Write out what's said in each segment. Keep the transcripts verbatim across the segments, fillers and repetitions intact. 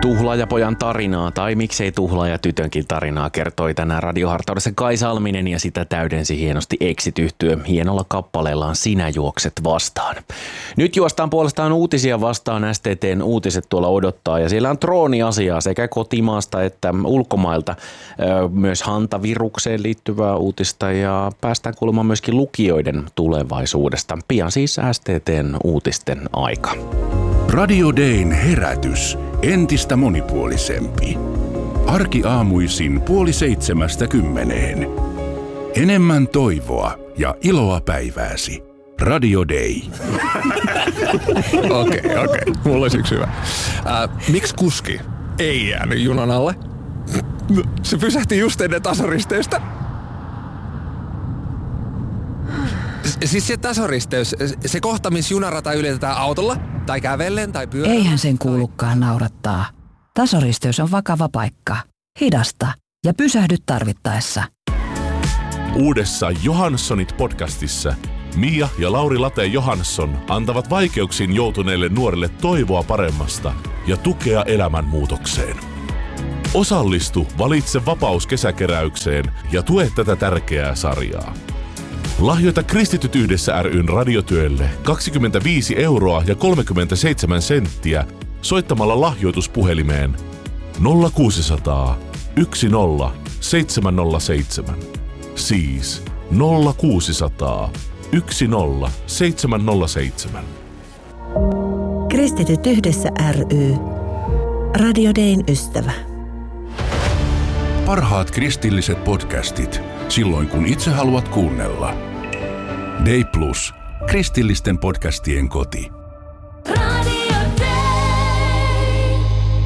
Tuhlaajapojan tarinaa, tai miksei tuhlaajatytönkin tarinaa, kertoi tänään radiohartaudessa Kai Salminen, ja sitä täydensi hienosti Exit-yhtye hienolla kappaleellaan Sinä juokset vastaan. Nyt juostaan puolestaan uutisia vastaan. S T T:n uutiset tuolla odottaa, ja siellä on drooniasiaa sekä kotimaasta että ulkomailta, myös hantavirukseen liittyvää uutista, ja päästään kuulemaan myöskin lukijoiden tulevaisuudesta. Pian siis S T T:n uutisten aika. Radio Dayn herätys. Entistä monipuolisempi. Arkiaamuisin puoli seitsemästä kymmeneen. Enemmän toivoa ja iloa päivääsi. Radio Day. Okei, okei. Okay, okay. Mulla olisi yksi hyvä. Äh, miksi kuski ei jäänyt junan alle? Se pysähti just ennen tasoristeystä. Siis se tasoristeys, se kohta, missä junarata ylitetään autolla, tai kävellen, tai pyörällä. Eihän sen kuulukaan naurattaa. Tasoristeys on vakava paikka. Hidasta ja pysähdy tarvittaessa. Uudessa Johanssonit podcastissa Mia ja Lauri Late Johansson antavat vaikeuksiin joutuneille nuorille toivoa paremmasta ja tukea elämänmuutokseen. Osallistu Valitse vapaus kesäkeräykseen ja tue tätä tärkeää sarjaa. Lahjoita Kristityt yhdessä ry:n radiotyölle kaksikymmentäviisi euroa ja kolmekymmentäseitsemän senttiä soittamalla lahjoituspuhelimeen nolla kuusisataa yksi nolla seitsemän nolla seitsemän. Siis nolla kuusisataa yksi nolla seitsemän nolla seitsemän. Kristityt yhdessä ry. Radio Dayn ystävä. Parhaat kristilliset podcastit, silloin kun itse haluat kuunnella. Day Plus, kristillisten podcastien koti. Radio Day.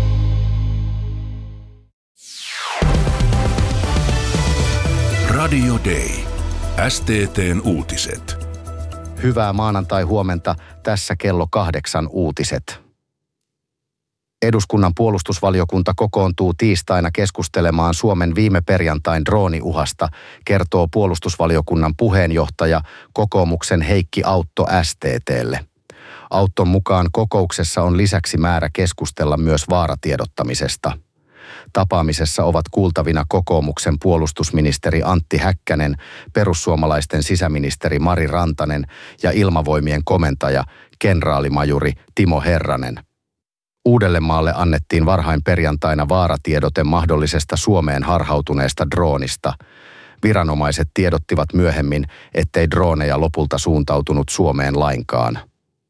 Radio Day. S T T:n uutiset. Hyvää maanantai-huomenta, tässä kello kahdeksan uutiset. Eduskunnan puolustusvaliokunta kokoontuu tiistaina keskustelemaan Suomen viime perjantain drooniuhasta, kertoo puolustusvaliokunnan puheenjohtaja kokoomuksen Heikki Autto S T T:lle. Autton mukaan kokouksessa on lisäksi määrä keskustella myös vaaratiedottamisesta. Tapaamisessa ovat kuultavina kokoomuksen puolustusministeri Antti Häkkänen, perussuomalaisten sisäministeri Mari Rantanen ja ilmavoimien komentaja, kenraalimajuri Timo Herranen. Uudellemaalle annettiin varhain perjantaina vaaratiedote mahdollisesta Suomeen harhautuneesta droonista. Viranomaiset tiedottivat myöhemmin, ettei drooneja lopulta suuntautunut Suomeen lainkaan.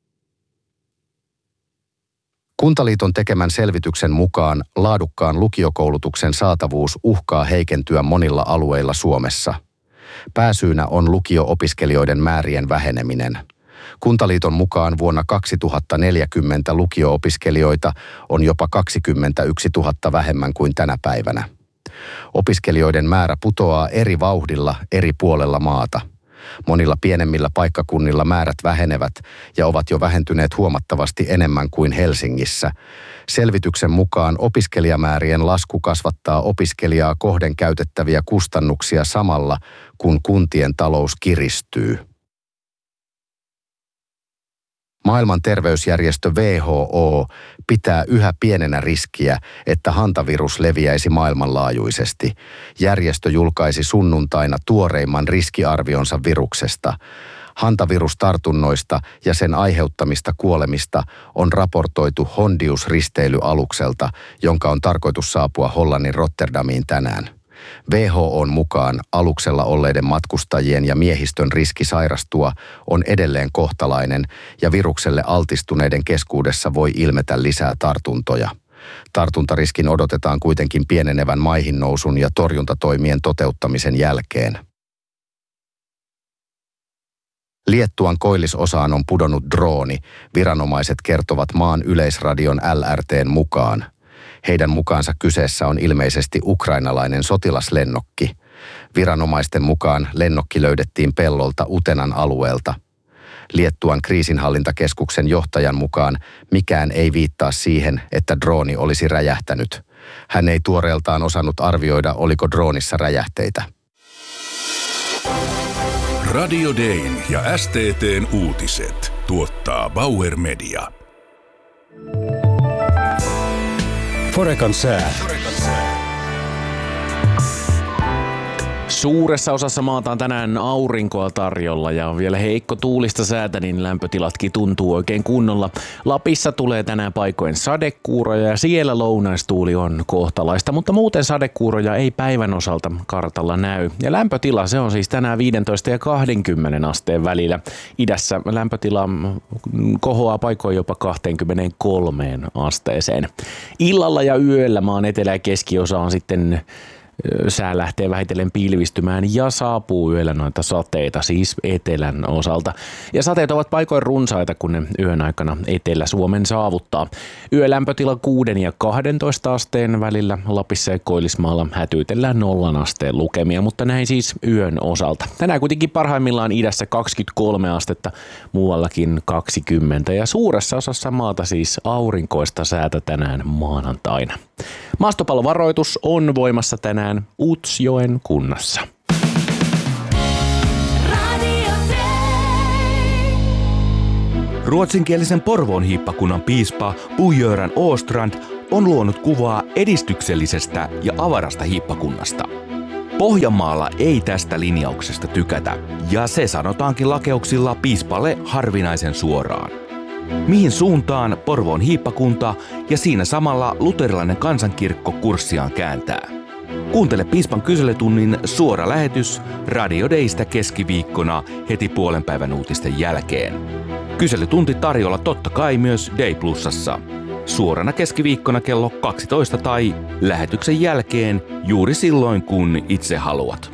Kuntaliiton tekemän selvityksen mukaan laadukkaan lukiokoulutuksen saatavuus uhkaa heikentyä monilla alueilla Suomessa. Pääsyynä on lukio-opiskelijoiden määrien väheneminen. Kuntaliiton mukaan vuonna kaksituhattaneljäkymmentä lukio-opiskelijoita on jopa kaksikymmentäyksituhatta vähemmän kuin tänä päivänä. Opiskelijoiden määrä putoaa eri vauhdilla eri puolella maata. Monilla pienemmillä paikkakunnilla määrät vähenevät ja ovat jo vähentyneet huomattavasti enemmän kuin Helsingissä. Selvityksen mukaan opiskelijamäärien lasku kasvattaa opiskelijaa kohden käytettäviä kustannuksia samalla, kun kuntien talous kiristyy. Maailman terveysjärjestö W H O pitää yhä pienenä riskiä, että hantavirus leviäisi maailmanlaajuisesti. Järjestö julkaisi sunnuntaina tuoreimman riskiarvionsa viruksesta. Hantavirustartunnoista ja sen aiheuttamista kuolemista on raportoitu Hondius-risteilyalukselta, jonka on tarkoitus saapua Hollannin Rotterdamiin tänään. W H O:n mukaan aluksella olleiden matkustajien ja miehistön riski sairastua on edelleen kohtalainen ja virukselle altistuneiden keskuudessa voi ilmetä lisää tartuntoja. Tartuntariskin odotetaan kuitenkin pienenevän maihinnousun ja torjuntatoimien toteuttamisen jälkeen. Liettuan koillisosaan on pudonnut drooni, viranomaiset kertovat maan yleisradion L R T:n mukaan. Heidän mukaansa kyseessä on ilmeisesti ukrainalainen sotilaslennokki. Viranomaisten mukaan lennokki löydettiin pellolta Utenan alueelta. Liettuan kriisinhallintakeskuksen johtajan mukaan mikään ei viittaa siihen, että drooni olisi räjähtänyt. Hän ei tuoreeltaan osannut arvioida, oliko droonissa räjähteitä. Radio Dayn ja S T T:n uutiset tuottaa Bauer Media. Forecan sää. Suuressa osassa maata on tänään aurinkoa tarjolla ja on vielä heikko tuulista säätä, niin lämpötilatkin tuntuu oikein kunnolla. Lapissa tulee tänään paikoin sadekuuroja ja siellä lounaistuuli on kohtalaista, mutta muuten sadekuuroja ei päivän osalta kartalla näy. Ja lämpötila se on siis tänään viisitoista ja kaksikymmentä asteen välillä. Idässä lämpötila kohoaa paikoin jopa kaksikymmentäkolme asteeseen. Illalla ja yöllä maan etelä- ja keskiosa on sitten sää lähtee vähitellen pilvistymään ja saapuu yöllä noita sateita, siis etelän osalta. Ja sateet ovat paikoin runsaita, kun ne yön aikana Etelä-Suomen saavuttaa. Yölämpötila kuuden ja kahdentoista asteen välillä. Lapissa ja Koillismaalla hätyytellään nollan asteen lukemia, mutta näin siis yön osalta. Tänään kuitenkin parhaimmillaan idässä kaksikymmentäkolme astetta, muuallakin kaksikymmentä ja suuressa osassa maata siis aurinkoista säätä tänään maanantaina. Maastopallovaroitus on voimassa tänään Utsjoen kunnassa. Ruotsinkielisen Porvoon hiippakunnan piispa Bo-Göran Åstrand on luonut kuvaa edistyksellisestä ja avarasta hiippakunnasta. Pohjanmaalla ei tästä linjauksesta tykätä, ja se sanotaankin lakeuksilla piispalle harvinaisen suoraan. Mihin suuntaan Porvoon hiippakunta ja siinä samalla luterilainen kansankirkko kurssiaan kääntää? Kuuntele piispan kyselytunnin suora lähetys Radio Daystä keskiviikkona heti puolen päivän uutisten jälkeen. Kyselytunti tarjolla totta kai myös Day Plusassa. Suorana keskiviikkona kello kaksitoista tai lähetyksen jälkeen juuri silloin kun itse haluat.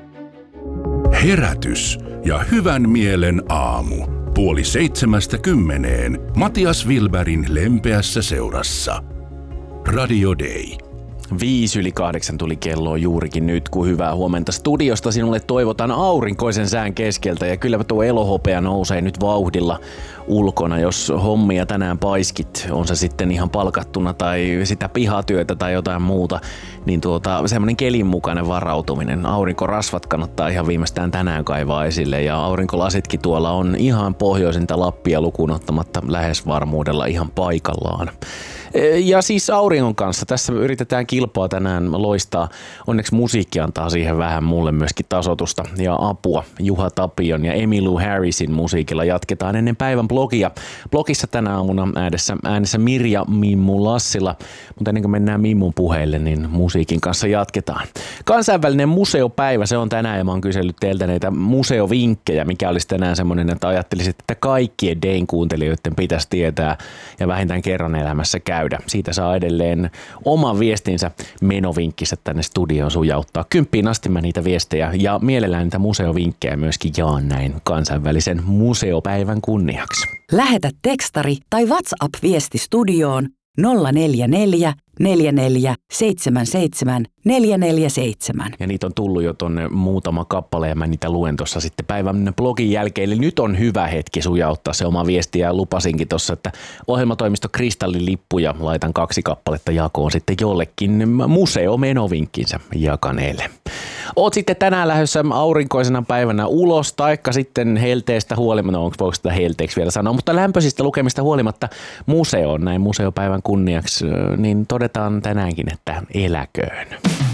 Herätys ja hyvän mielen aamu. Puoli seitsemästä kymmeneen Matias Wilbergin lempeässä seurassa. Radio Day. Viisi yli kahdeksan tuli kello juurikin nyt, kun hyvää huomenta studiosta sinulle toivotan aurinkoisen sään keskeltä ja kyllä tuo elohopea nousee nyt vauhdilla ulkona, jos hommia tänään paiskit, on se sitten ihan palkattuna tai sitä pihatyötä tai jotain muuta, niin tuota semmoinen kelin mukainen varautuminen. Aurinkorasvat kannattaa ihan viimeistään tänään kaivaa esille ja aurinkolasitkin tuolla on ihan pohjoisinta Lappia lukuun ottamatta lähes varmuudella ihan paikallaan. Ja siis auringon kanssa tässä yritetään kilpaa tänään loistaa. Onneksi musiikki antaa siihen vähän mulle myöskin tasotusta ja apua. Juha Tapion ja Emmylou Harrisin musiikilla jatketaan ennen päivän blogia. Blogissa tänä aamuna äänessä, äänessä Mirja Mimmu Lassila, mutta ennen kuin mennään Mimmun puheille, niin musiikin kanssa jatketaan. Kansainvälinen museopäivä, se on tänään ja mä oon kysellyt teiltä näitä museovinkkejä, mikä olisi tänään semmoinen, että ajattelisit, että kaikkien Dayn kuuntelijoiden pitäisi tietää ja vähintään kerran elämässä käy. Siitä saa edelleen oman viestinsä menovinkkinsä tänne studioon sujauttaa. Kymppiin asti mä niitä viestejä ja mielellään niitä museovinkkejä myöskin jaan näin kansainvälisen museopäivän kunniaksi. Lähetä tekstari tai WhatsApp-viesti studioon nolla neljä neljä neljä neljä seitsemän seitsemän neljä neljä seitsemän. Ja niitä on tullut jo tonne muutama kappale ja mä niitä luen tuossa sitten päivän blogin jälkeen. Eli nyt on hyvä hetki sujauttaa se oma viesti ja lupasinkin tuossa, että ohjelmatoimisto Kristallilippuja laitan kaksi kappaletta jakoon sitten jollekin museomenovinkkinsä jakaneelle. Oot sitten tänään lähdössä aurinkoisena päivänä ulos, taikka sitten helteestä huolimatta, no onko voiko sitä helteeksi vielä sanoa, mutta lämpöisistä lukemista huolimatta museoon näin museopäivän kunniaksi, niin todetaan tänäänkin, että eläköön.